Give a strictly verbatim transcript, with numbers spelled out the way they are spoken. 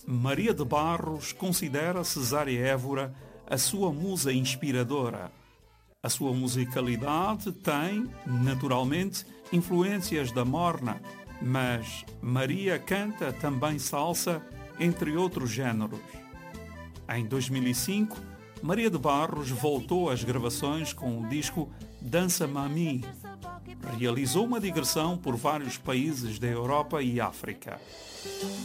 Maria de Barros considera Cesária Évora a sua musa inspiradora. A sua musicalidade tem, naturalmente, influências da morna, mas Maria canta também salsa, entre outros géneros. Em dois mil e cinco, Maria de Barros voltou às gravações com o disco Dança Mami. Realizou uma digressão por vários países da Europa e África.